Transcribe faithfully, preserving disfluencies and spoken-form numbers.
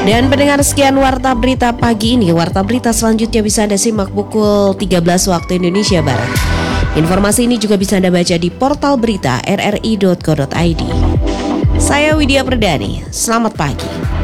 Dan pendengar, sekian Warta Berita pagi ini. Warta Berita selanjutnya bisa Anda simak pukul tiga belas waktu Indonesia Barat. Informasi ini juga bisa Anda baca di portal berita r r i dot co dot i d. Saya Widya Perdani, selamat pagi.